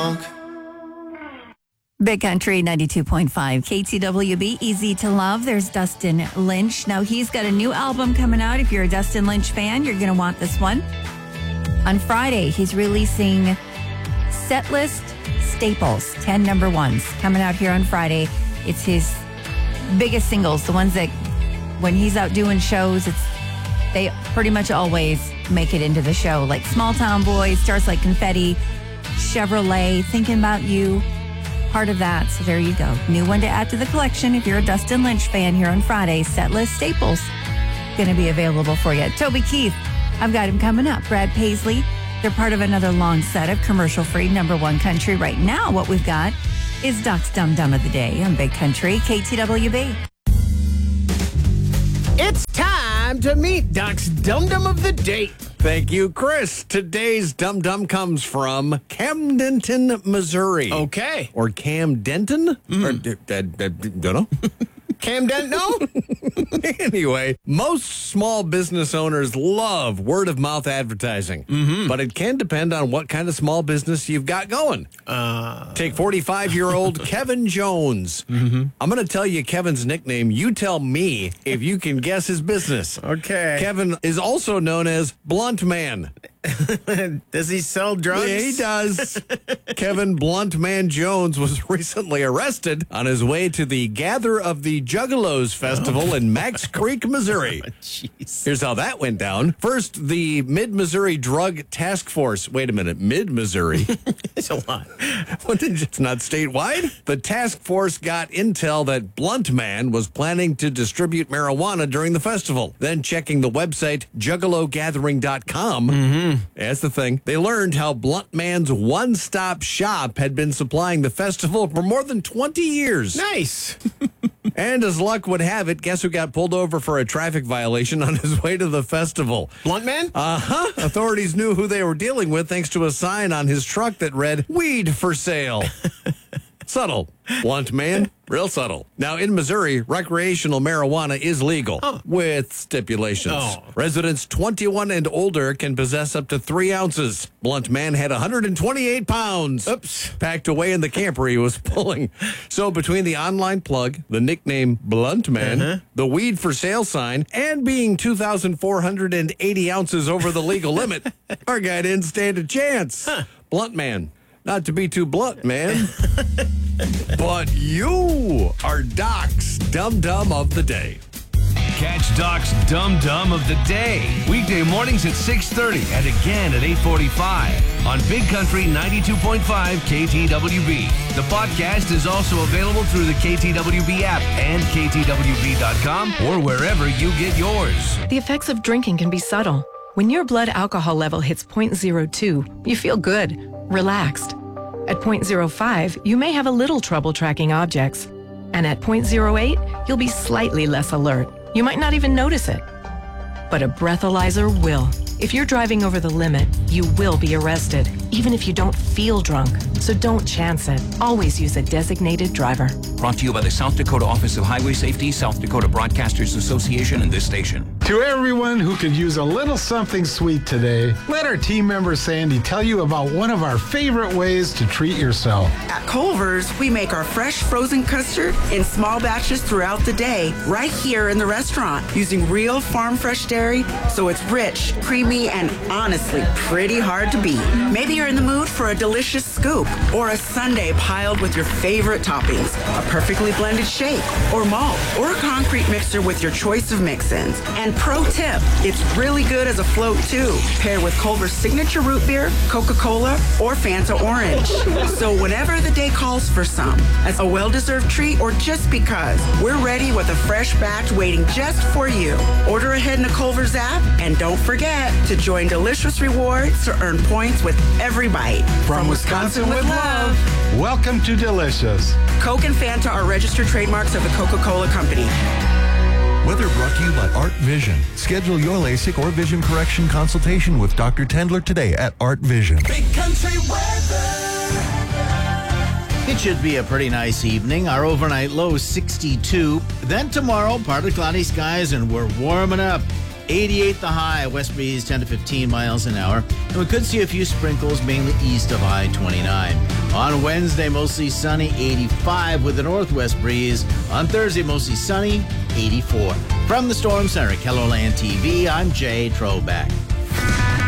drunk. Big Country 92.5 KTWB, Easy to Love. There's Dustin Lynch. Now, he's got a new album coming out. If you're a Dustin Lynch fan, you're going to want this one. On Friday, he's releasing Setlist Staples, 10 number ones, coming out here on Friday. It's his biggest singles, the ones that when he's out doing shows, they pretty much always make it into the show. Like Small Town Boys, Stars Like Confetti, Chevrolet, Thinking About You. Part of that. So there you go. New one to add to the collection. If you're a Dustin Lynch fan here on Friday, Setlist Staples going to be available for you. Toby Keith, I've got him coming up. Brad Paisley, they're part of another long set of commercial-free number one country. Right now, what we've got is Doc's Dum Dum of the Day on Big Country, KTWB. It's time to meet Doc's Dum Dum of the Day. Thank you, Chris. Today's Dum Dum comes from Camdenton, Missouri. Okay. Or Camdenton? Or, don't know. Camden, no? Anyway, most small business owners love word-of-mouth advertising, but it can depend on what kind of small business you've got going. Take 45-year-old Kevin Jones. I'm going to tell you Kevin's nickname. You tell me if you can guess his business. Okay. Kevin is also known as Blunt Man. Does he sell drugs? Yeah, he does. Kevin Bluntman Jones was recently arrested on his way to the Gather of the Juggalos Festival in Max Creek, Missouri. Jeez. Here's how that went down. First, the Mid-Missouri Drug Task Force. Wait a minute, Mid-Missouri? It's a lot. It's not statewide? The task force got intel that Bluntman was planning to distribute marijuana during the festival. Then checking the website juggalogathering.com. That's the thing. They learned how Bluntman's one-stop shop had been supplying the festival for more than 20 years. Nice. And as luck would have it, guess who got pulled over for a traffic violation on his way to the festival? Blunt Man? Authorities knew who they were dealing with thanks to a sign on his truck that read, "Weed for sale." Subtle. Blunt Man, real subtle. Now, in Missouri, recreational marijuana is legal with stipulations. Residents 21 and older can possess up to 3 ounces. Blunt Man had 128 pounds packed away in the camper he was pulling. So between the online plug, the nickname Blunt Man, the weed for sale sign, and being 2,480 ounces over the legal limit, our guy didn't stand a chance. Blunt Man. Not to be too blunt, man. But you are Doc's Dum Dum of the Day. Catch Doc's Dum Dum of the Day. Weekday mornings at 6:30 and again at 8:45 on Big Country 92.5 KTWB. The podcast is also available through the KTWB app and KTWB.com or wherever you get yours. The effects of drinking can be subtle. When your blood alcohol level hits 0.02, you feel good, relaxed. At 0.05, you may have a little trouble tracking objects. And at 0.08, you'll be slightly less alert. You might not even notice it. But a breathalyzer will. If you're driving over the limit, you will be arrested, even if you don't feel drunk. So don't chance it. Always use a designated driver. Brought to you by the South Dakota Office of Highway Safety, South Dakota Broadcasters Association, and this station. To everyone who could use a little something sweet today, let our team member Sandy tell you about one of our favorite ways to treat yourself. At Culver's, we make our fresh frozen custard in small batches throughout the day, right here in the restaurant, using real farm fresh dairy, so it's rich, creamy, and honestly pretty hard to beat. Maybe you're in the mood for a delicious scoop or a sundae piled with your favorite toppings, a perfectly blended shake or malt, or a concrete mixer with your choice of mix-ins. And pro tip, it's really good as a float too, paired with Culver's signature root beer, Coca-Cola, or Fanta Orange. So whenever the day calls for some, as a well-deserved treat or just because, we're ready with a fresh batch waiting just for you. Order ahead in the Culver's app, and don't forget to join Delicious Rewards to earn points with every bite. From Wisconsin with love. Welcome to Delicious. Coke and Fanta are registered trademarks of the Coca-Cola Company. Weather brought to you by Art Vision. Schedule your LASIK or vision correction consultation with Dr. Tendler today at Art Vision. Big Country weather. It should be a pretty nice evening. Our overnight low is 62. Then tomorrow, partly cloudy skies, and we're warming up. 88 the high, west breeze 10 to 15 miles an hour. And we could see a few sprinkles, mainly east of I-29. On Wednesday, mostly sunny, 85 with a northwest breeze. On Thursday, mostly sunny, 84. From the Storm Center, KELOLAND TV, I'm Jay Trobeck.